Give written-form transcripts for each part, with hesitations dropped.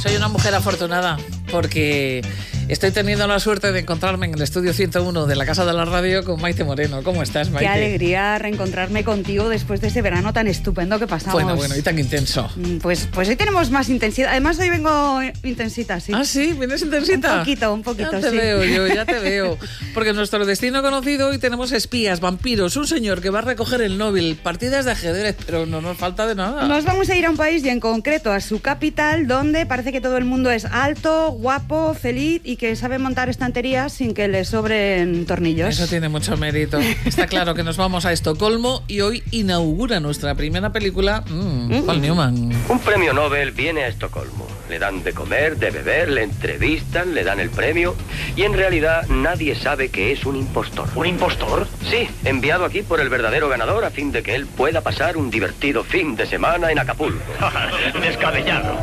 Soy una mujer afortunada porque estoy teniendo la suerte de encontrarme en el estudio 101 de la Casa de la Radio con Maite Moreno. ¿Cómo estás, Maite? Qué alegría reencontrarme contigo después de ese verano tan estupendo que pasamos. Bueno, y tan intenso. Pues hoy tenemos más intensidad. Además, hoy vengo intensita, sí. ¿Ah, sí? ¿Vienes intensita? Un poquito, ya te sí. veo yo, ya te veo. Porque en nuestro destino conocido hoy tenemos espías, vampiros, un señor que va a recoger el Nobel, partidas de ajedrez, pero no nos falta de nada. Nos vamos a ir a un país y en concreto a su capital, donde parece que todo el mundo es alto, guapo, feliz y que sabe montar estanterías sin que le sobren tornillos. Eso tiene mucho mérito. Está claro que nos vamos a Estocolmo y hoy inaugura nuestra primera película, Paul Newman. Un premio Nobel viene a Estocolmo. Le dan de comer, de beber, le entrevistan, le dan el premio y en realidad nadie sabe que es un impostor. ¿Un impostor? Sí, enviado aquí por el verdadero ganador a fin de que él pueda pasar un divertido fin de semana en Acapulco. Descabellado.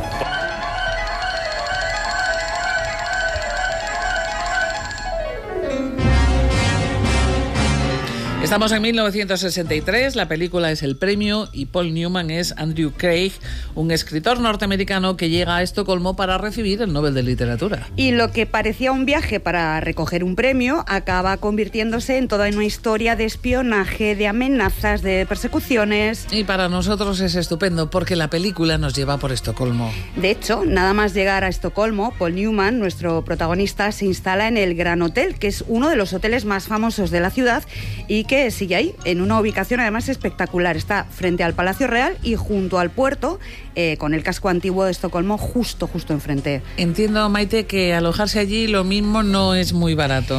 Estamos en 1963, la película es El Premio y Paul Newman es Andrew Craig, un escritor norteamericano que llega a Estocolmo para recibir el Nobel de Literatura. Y lo que parecía un viaje para recoger un premio acaba convirtiéndose en toda una historia de espionaje, de amenazas, de persecuciones. Y para nosotros es estupendo porque la película nos lleva por Estocolmo. De hecho, nada más llegar a Estocolmo, Paul Newman, nuestro protagonista, se instala en el Gran Hotel, que es uno de los hoteles más famosos de la ciudad y que sigue ahí, en una ubicación además espectacular. Está frente al Palacio Real y junto al puerto, con el casco antiguo de Estocolmo justo enfrente. Entiendo, Maite, que alojarse allí lo mismo no es muy barato.